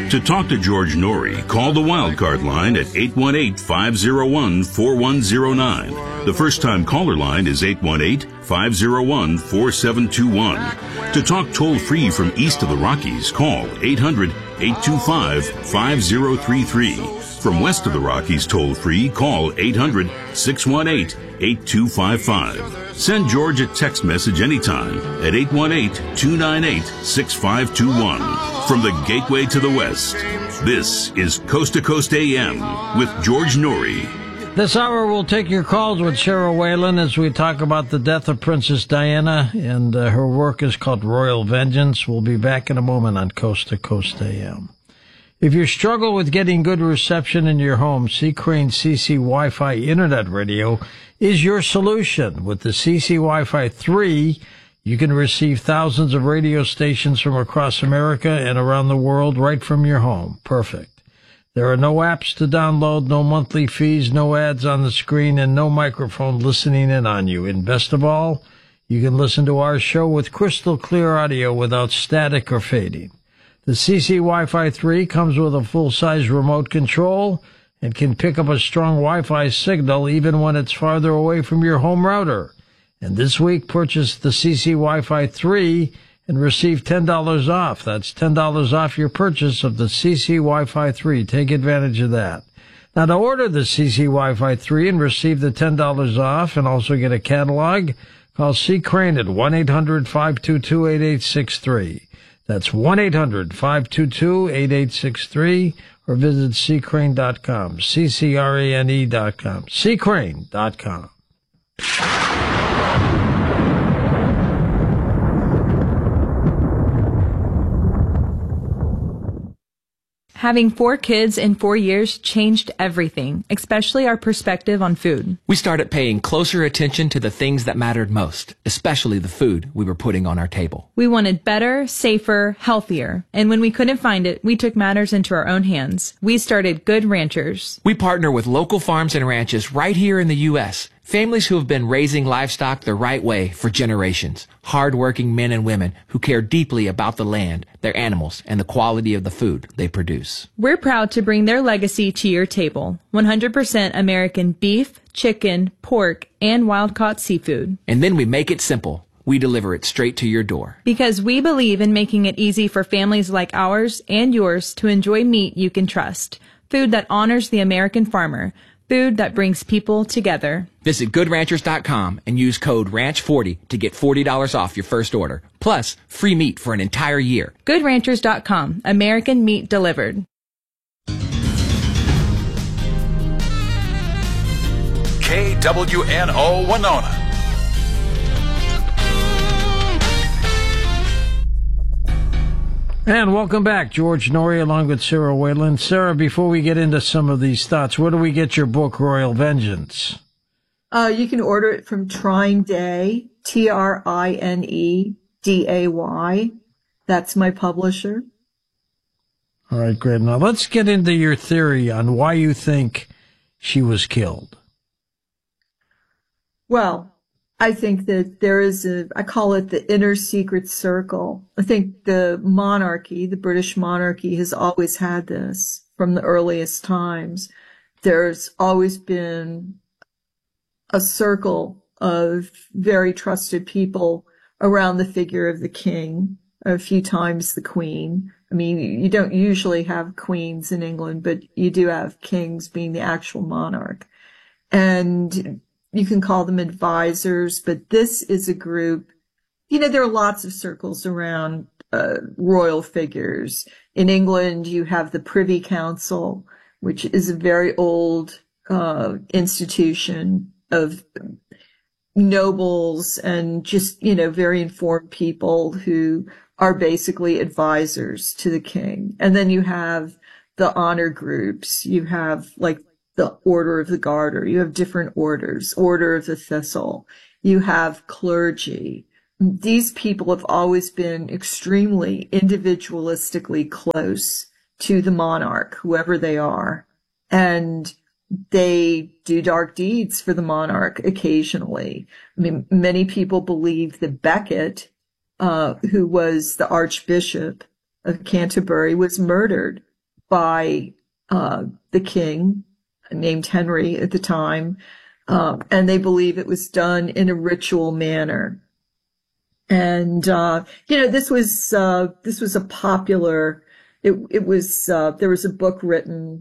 To talk to George Norrie, call the Wildcard line at 818-501-4109. The first-time caller line is 818-501-4721. To talk toll-free from east of the Rockies, call 800-825-5033. From west of the Rockies toll-free, call 800-618-8255. Send George a text message anytime at 818-298-6521. From the Gateway to the West, this is Coast to Coast AM with George Norrie. This hour we'll take your calls with Cheryl Whalen as we talk about the death of Princess Diana, and her work is called Royal Vengeance. We'll be back in a moment on Coast to Coast AM. If you struggle with getting good reception in your home, C. Crane CC Wi-Fi Internet Radio is your solution. With the CC Wi-Fi 3, you can receive thousands of radio stations from across America and around the world right from your home. Perfect. There are no apps to download, no monthly fees, no ads on the screen, and no microphone listening in on you. And best of all, you can listen to our show with crystal clear audio without static or fading. The CC Wi-Fi 3 comes with a full-size remote control and can pick up a strong Wi-Fi signal even when it's farther away from your home router. And this week, purchase the CC Wi-Fi 3 and receive $10 off. That's $10 off your purchase of the CC Wi-Fi 3. Take advantage of that. Now, to order the CC Wi-Fi 3 and receive the $10 off and also get a catalog, call C. Crane at 1-800-522-8863. That's 1-800-522-8863, or visit ccrane.com, ccrane.com, ccrane.com. Having 4 kids in 4 years changed everything, especially our perspective on food. We started paying closer attention to the things that mattered most, especially the food we were putting on our table. We wanted better, safer, healthier. And when we couldn't find it, we took matters into our own hands. We started Good Ranchers. We partner with local farms and ranches right here in the U.S., families who have been raising livestock the right way for generations. Hard-working men and women who care deeply about the land, their animals, and the quality of the food they produce. We're proud to bring their legacy to your table. 100% American beef, chicken, pork, and wild-caught seafood. And then we make it simple. We deliver it straight to your door. Because we believe in making it easy for families like ours and yours to enjoy meat you can trust. Food that honors the American farmer. Food that brings people together. Visit GoodRanchers.com and use code RANCH40 to get $40 off your first order. Plus, free meat for an entire year. GoodRanchers.com. American meat delivered. KWNO Winona. And welcome back, George Norrie, along with Sarah Whalen. Sarah, before we get into some of these thoughts, where do we get your book, Royal Vengeance? You can order it from Trine Day, TRINEDAY. That's my publisher. All right, great. Now let's get into your theory on why you think she was killed. Well, I think that there is I call it the inner secret circle. I think the monarchy, the British monarchy, has always had this from the earliest times. There's always been a circle of very trusted people around the figure of the king, a few times the queen. I mean, you don't usually have queens in England, but you do have kings being the actual monarch. And you can call them advisors, but this is a group, there are lots of circles around royal figures. In England, you have the Privy Council, which is a very old institution of nobles and just, very informed people who are basically advisors to the king. And then you have the honor groups. You have the Order of the Garter. You have different orders, Order of the Thistle. You have clergy. These people have always been extremely individualistically close to the monarch, whoever they are. And they do dark deeds for the monarch occasionally. I mean, many people believe that Becket, who was the Archbishop of Canterbury, was murdered by the king, named Henry at the time, and they believe it was done in a ritual manner. And this was a popular. It was there was a book written,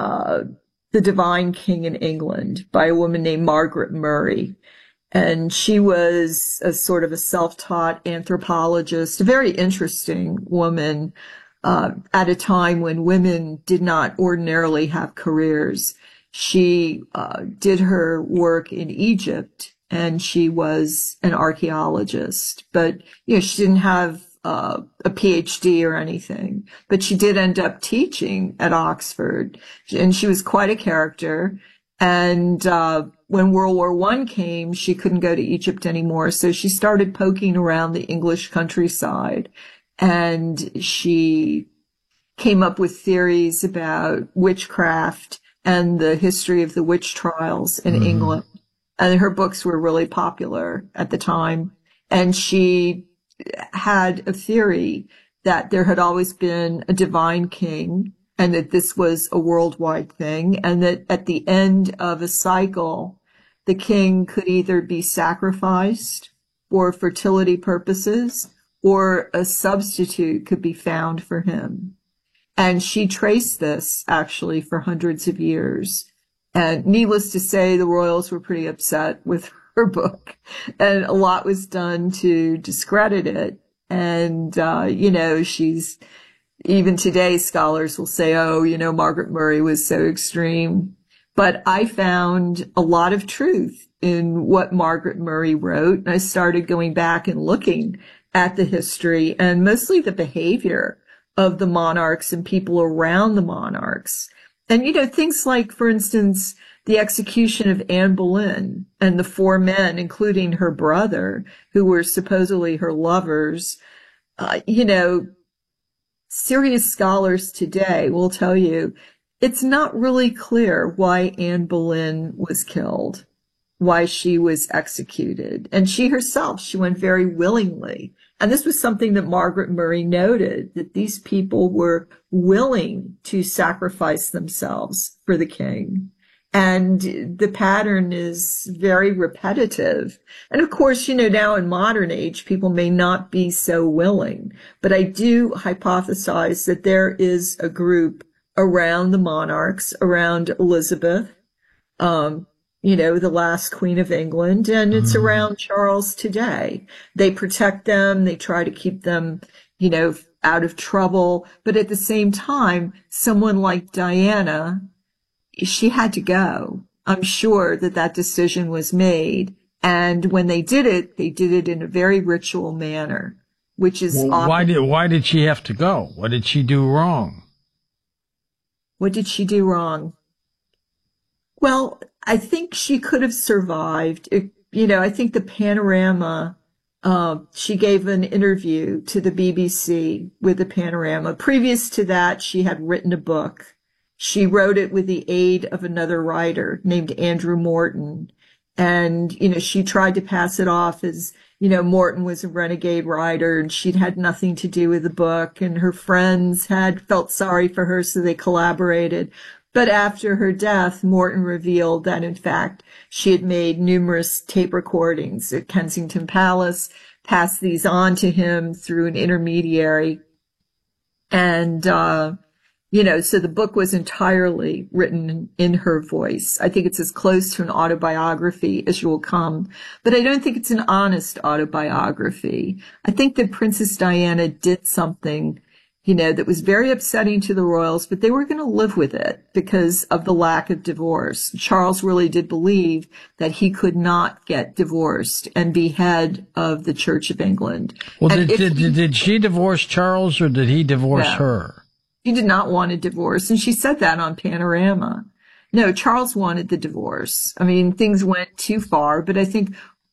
The Divine King in England, by a woman named Margaret Murray. And she was a sort of a self-taught anthropologist, a very interesting woman, at a time when women did not ordinarily have careers. She did her work in Egypt, and she was an archaeologist, but she didn't have a PhD or anything, but she did end up teaching at Oxford, and she was quite a character. And when World War I came, she couldn't go to Egypt anymore, so she started poking around the English countryside, and she came up with theories about witchcraft and the history of the witch trials in England. And her books were really popular at the time. And she had a theory that there had always been a divine king, and that this was a worldwide thing, and that at the end of a cycle, the king could either be sacrificed for fertility purposes, or a substitute could be found for him. And she traced this actually for hundreds of years. And needless to say, the royals were pretty upset with her book, and a lot was done to discredit it. And, she's, even today, scholars will say, Margaret Murray was so extreme. But I found a lot of truth in what Margaret Murray wrote. And I started going back and looking at the history and mostly the behavior of the monarchs and people around the monarchs. And, things like, for instance, the execution of Anne Boleyn and the 4 men, including her brother, who were supposedly her lovers. Serious scholars today will tell you it's not really clear why Anne Boleyn was killed, why she was executed. And she herself, she went very willingly. And this was something that Margaret Murray noted, that these people were willing to sacrifice themselves for the king. And the pattern is very repetitive. And of course, now in modern age, people may not be so willing, but I do hypothesize that there is a group around the monarchs, around Elizabeth, the last Queen of England, and it's around Charles today. They protect them. They try to keep them, out of trouble. But at the same time, someone like Diana, she had to go. I'm sure that decision was made. And when they did it in a very ritual manner, which is why did she have to go? What did she do wrong? What did she do wrong? Well, I think she could have survived. I think the Panorama, she gave an interview to the BBC with the Panorama. Previous to that, she had written a book. She wrote it with the aid of another writer named Andrew Morton. And, she tried to pass it off as, Morton was a renegade writer and she'd had nothing to do with the book, and her friends had felt sorry for her, so they collaborated. But after her death, Morton revealed that, in fact, she had made numerous tape recordings at Kensington Palace, passed these on to him through an intermediary. And, so the book was entirely written in her voice. I think it's as close to an autobiography as you will come, but I don't think it's an honest autobiography. I think that Princess Diana did something, that was very upsetting to the royals, but they were going to live with it because of the lack of divorce. Charles really did believe that he could not get divorced and be head of the Church of England. Well, did she divorce Charles, or did he divorce her? She did not want a divorce, and she said that on Panorama. No, Charles wanted the divorce. I mean, things went too far, but I think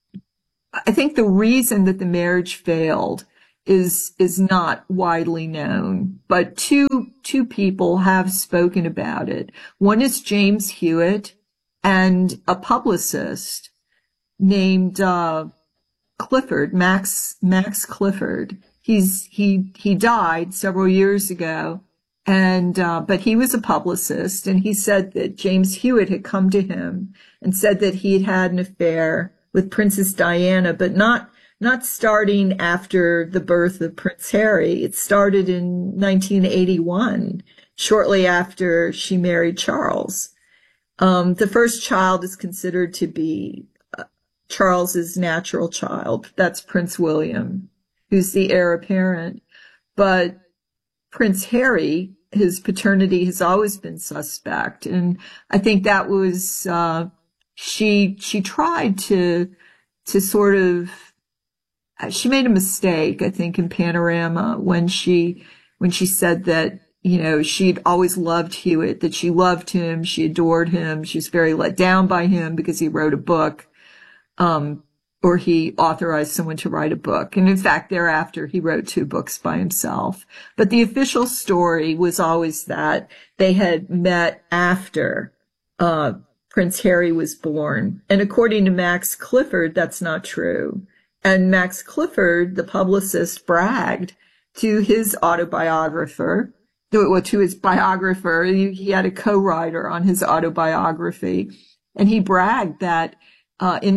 the reason that the marriage failed is not widely known, but two people have spoken about it. One is James Hewitt, and a publicist named Clifford, Max Clifford. He died several years ago. And, but he was a publicist, and he said that James Hewitt had come to him and said that he had had an affair with Princess Diana, but not starting after the birth of Prince Harry. It started in 1981, shortly after she married Charles. The first child is considered to be Charles's natural child. That's Prince William, who's the heir apparent. But Prince Harry, his paternity has always been suspect. And I think that was, she tried to sort of, she made a mistake, I think, in Panorama when she said that, she'd always loved Hewitt, that she loved him, she adored him, she was very let down by him because he wrote a book, or he authorized someone to write a book. And in fact, thereafter, he wrote 2 books by himself. But the official story was always that they had met after Prince Harry was born. And according to Max Clifford, that's not true. And Max Clifford, the publicist, bragged to his autobiographer, to his biographer. He had a co-writer on his autobiography. And he bragged that in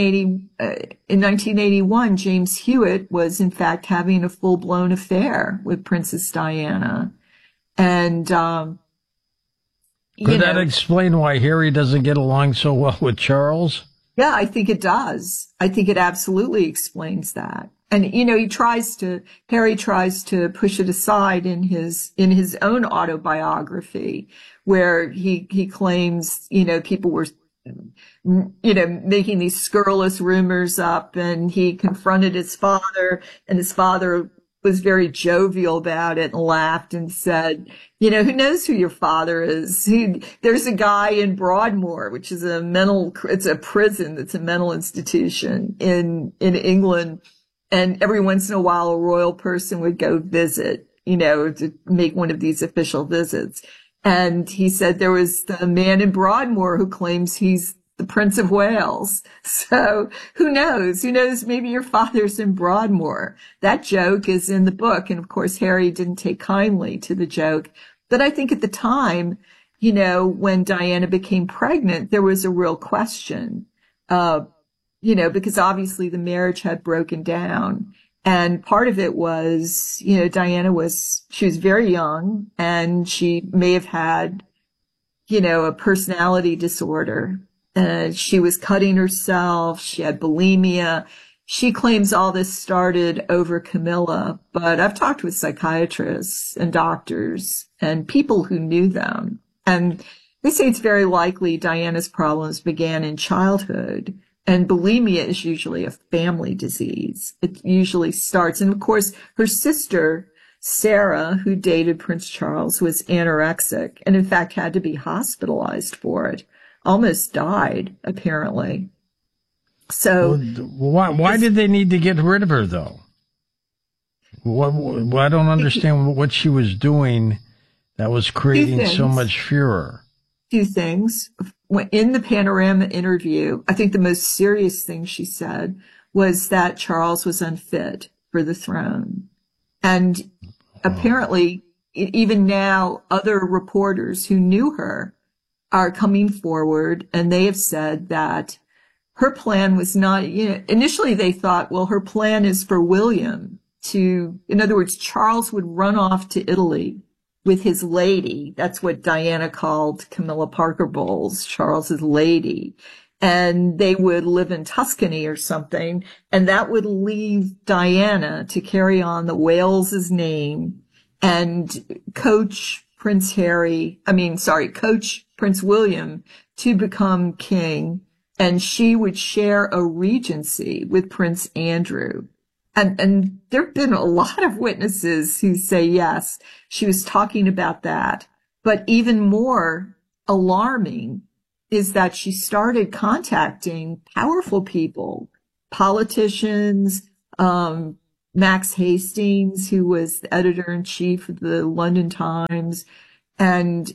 1981, James Hewitt was in fact having a full-blown affair with Princess Diana. And, Could that explain why Harry doesn't get along so well with Charles? Yeah, I think it does. I think it absolutely explains that. And, Harry tries to push it aside in his own autobiography, where he claims, people were, making these scurrilous rumors up, and he confronted his father, and his father was very jovial about it and laughed and said, who knows who your father is? There's a guy in Broadmoor, which is it's a prison, it's a mental institution in England. And every once in a while, a royal person would go visit, to make one of these official visits. And he said there was the man in Broadmoor who claims he's the Prince of Wales. So who knows? Maybe your father's in Broadmoor. That joke is in the book. And of course, Harry didn't take kindly to the joke. But I think at the time, when Diana became pregnant, there was a real question, because obviously the marriage had broken down. And part of it was, Diana she was very young, and she may have had, a personality disorder. She was cutting herself. She had bulimia. She claims all this started over Camilla, but I've talked with psychiatrists and doctors and people who knew them. And they say it's very likely Diana's problems began in childhood. And bulimia is usually a family disease. It usually starts. And of course, her sister, Sarah, who dated Prince Charles, was anorexic and in fact had to be hospitalized for it. Almost died, apparently. So why did they need to get rid of her, though? I don't understand what she was doing that was creating so much furor. 2 things. In the Panorama interview, I think the most serious thing she said was that Charles was unfit for the throne. And apparently, even now, other reporters who knew her are coming forward, and they have said that her plan was not, initially they thought, well, her plan is for William in other words, Charles would run off to Italy with his lady. That's what Diana called Camilla Parker Bowles, Charles's lady. And they would live in Tuscany or something. And that would leave Diana to carry on the Wales's name and coach Prince William to become king. And she would share a regency with Prince Andrew. And there have been a lot of witnesses who say, yes, she was talking about that. But even more alarming is that she started contacting powerful people, politicians, Max Hastings, who was the editor-in-chief of the London Times. And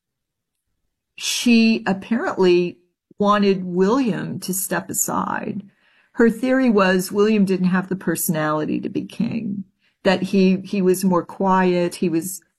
she apparently wanted William to step aside. Her theory was William didn't have the personality to be king, that he was more quiet. He was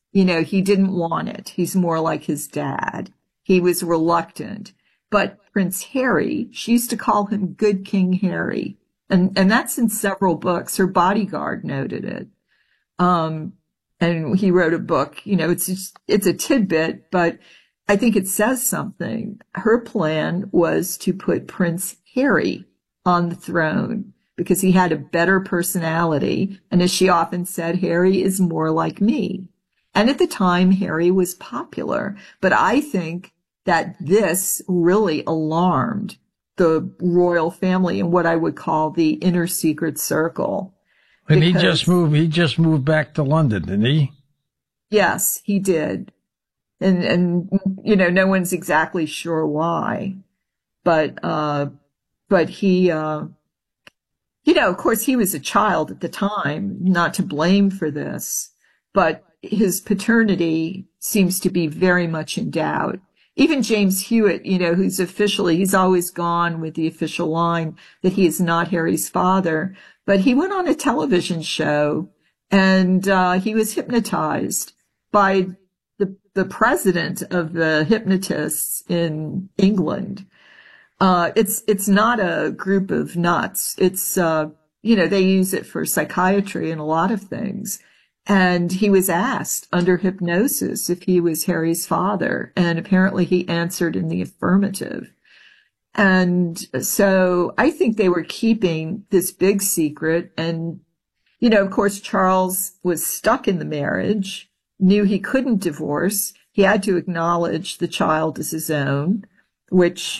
He didn't want it. He's more like his dad. He was reluctant. But Prince Harry, she used to call him Good King Harry. And that's in several books. Her bodyguard noted it. And he wrote a book, it's a tidbit, but I think it says something. Her plan was to put Prince Harry on the throne because he had a better personality. And as she often said, Harry is more like me. And at the time, Harry was popular. But I think that this really alarmed the royal family in what I would call the inner secret circle. And he just moved back to London, didn't he? Yes, he did. And no one's exactly sure why. But he, of course he was a child at the time, not to blame for this, but his paternity seems to be very much in doubt. Even James Hewitt, he's always gone with the official line that he is not Harry's father, but he went on a television show and, he was hypnotized by the president of the hypnotists in England. It's not a group of nuts. It's, they use it for psychiatry and a lot of things. And he was asked under hypnosis if he was Harry's father, and apparently he answered in the affirmative. And so I think they were keeping this big secret. And, of course, Charles was stuck in the marriage, knew he couldn't divorce. He had to acknowledge the child as his own, which,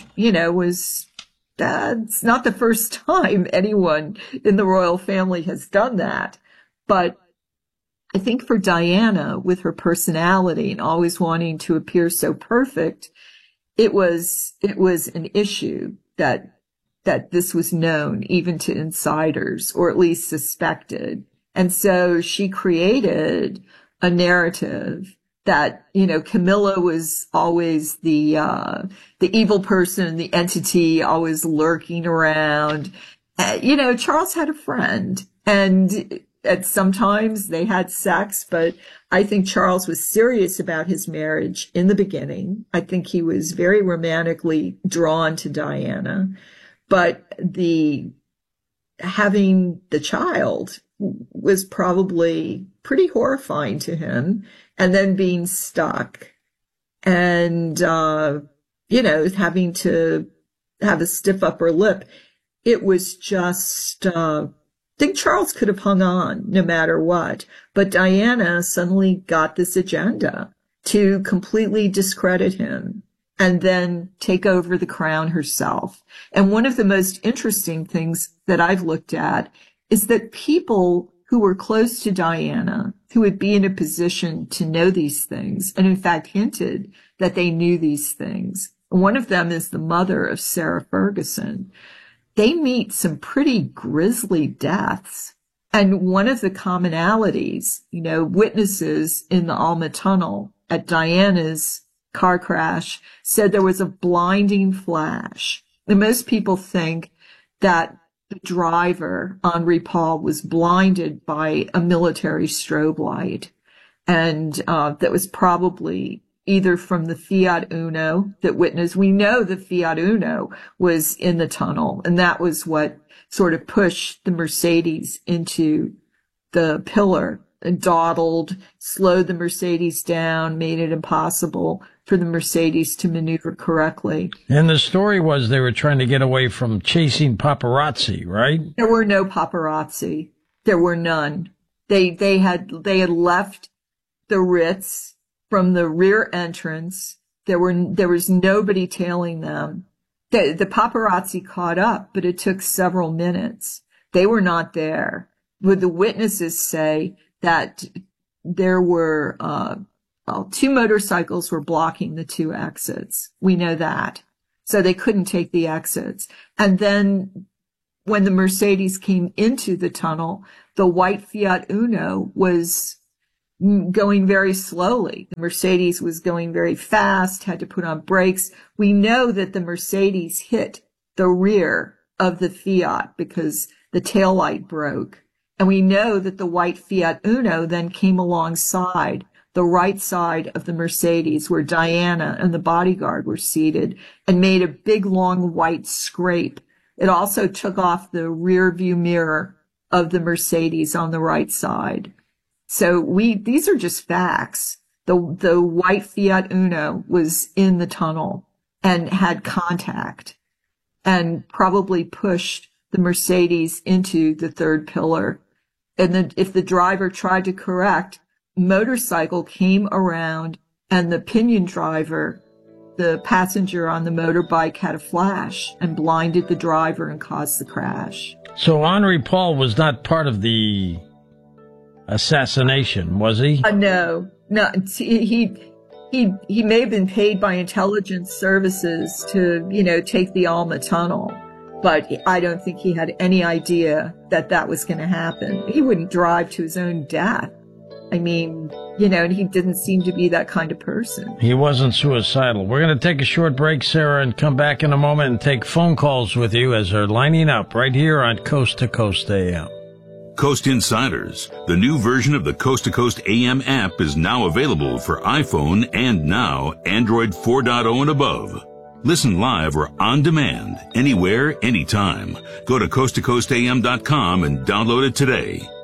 it's not the first time anyone in the royal family has done that. But I think for Diana, with her personality and always wanting to appear so perfect, it was an issue that this was known even to insiders, or at least suspected. And so she created a narrative that, Camilla was always the evil person, the entity always lurking around. Charles had a friend, and sometimes they had sex, but I think Charles was serious about his marriage in the beginning. I think he was very romantically drawn to Diana, but having the child was probably pretty horrifying to him. And then being stuck and, having to have a stiff upper lip. It was just, I think Charles could have hung on no matter what, but Diana suddenly got this agenda to completely discredit him and then take over the crown herself. And one of the most interesting things that I've looked at is that people who were close to Diana, who would be in a position to know these things, and in fact hinted that they knew these things. One of them is the mother of Sarah Ferguson. They meet some pretty grisly deaths. And one of the commonalities, witnesses in the Alma Tunnel at Diana's car crash said there was a blinding flash. And most people think that the driver, Henri Paul, was blinded by a military strobe light. And that was probably either from the Fiat Uno that witnessed. We know the Fiat Uno was in the tunnel, and that was what sort of pushed the Mercedes into the pillar and dawdled, slowed the Mercedes down, made it impossible for the Mercedes to maneuver correctly. And the story was they were trying to get away from chasing paparazzi, right? There were no paparazzi. There were none. They had left the Ritz from the rear entrance. There was nobody tailing them. The paparazzi caught up, but it took several minutes. They were not there. Would the witnesses say that there were, two motorcycles were blocking the two exits. We know that. So they couldn't take the exits. And then when the Mercedes came into the tunnel, the white Fiat Uno was going very slowly. The Mercedes was going very fast, had to put on brakes. We know that the Mercedes hit the rear of the Fiat because the taillight broke. And we know that the white Fiat Uno then came alongside the the right side of the Mercedes where Diana and the bodyguard were seated and made a big, long white scrape. It also took off the rear view mirror of the Mercedes on the right side. So these are just facts. The white Fiat Uno was in the tunnel and had contact and probably pushed the Mercedes into the third pillar. And then if the driver tried to correct, motorcycle came around and the pinion driver, the passenger on the motorbike, had a flash and blinded the driver and caused the crash. So Henri Paul was not part of the assassination, was he? No. He may have been paid by intelligence services to, take the Alma Tunnel, but I don't think he had any idea that was going to happen. He wouldn't drive to his own death. I mean, and he didn't seem to be that kind of person. He wasn't suicidal. We're going to take a short break, Sarah, and come back in a moment and take phone calls with you as they're lining up right here on Coast to Coast AM. Coast Insiders, the new version of the Coast to Coast AM app, is now available for iPhone and now Android 4.0 and above. Listen live or on demand, anywhere, anytime. Go to coasttocoastam.com and download it today.